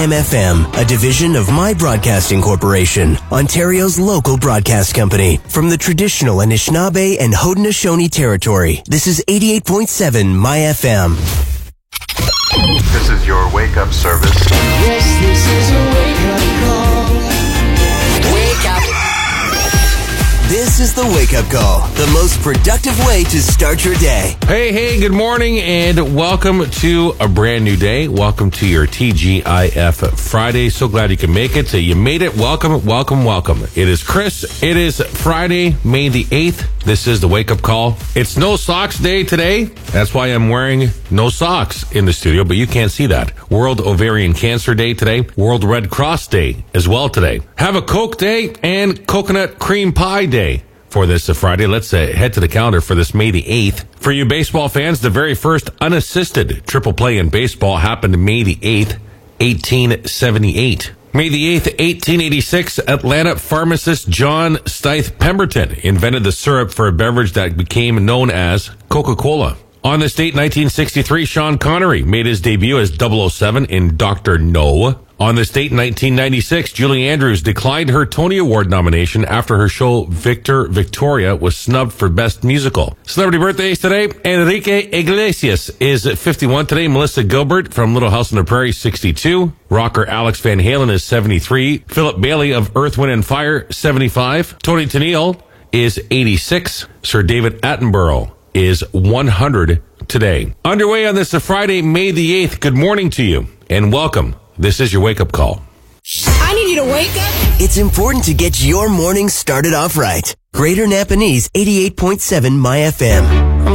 MFM, a division of My Broadcasting Corporation, Ontario's local broadcast company. From the traditional Anishinaabe and Haudenosaunee territory, this is 88.7 My FM. This is your wake-up service. Yes, this is a wake-up call. Wake up. This is the Wake Up Call, the most productive way to start your day. Hey, good morning, and welcome to a brand new day. Welcome to your TGIF Friday. So glad you can make it. So you made it. Welcome. It is Chris. It is Friday, May the 8th. This is the Wake Up Call. It's No Socks Day today. That's why I'm wearing no socks in the studio, but you can't see that. World Ovarian Cancer Day today. World Red Cross Day as well today. Have a Coke Day and Coconut Cream Pie Day for this Friday. Let's head to the calendar for this May the 8th. For you baseball fans, the very first unassisted triple play in baseball happened May the 8th, 1878. May the 8th, 1886, Atlanta pharmacist John Stith Pemberton invented the syrup for a beverage that became known as Coca-Cola. On this date, 1963, Sean Connery made his debut as 007 in Dr. No. On this date, 1996, Julie Andrews declined her Tony Award nomination after her show Victoria was snubbed for Best Musical. Celebrity birthdays today. Enrique Iglesias is 51 today. Melissa Gilbert from Little House on the Prairie, 62. Rocker Alex Van Halen is 73. Philip Bailey of Earth, Wind & Fire, 75. Tony Tennille is 86. Sir David Attenborough is 100 today. Underway on this Friday, May the 8th. Good morning to you and welcome. This is your wake-up call. I need you to wake up. It's important to get your morning started off right. Greater Napanese 88.7 My FM.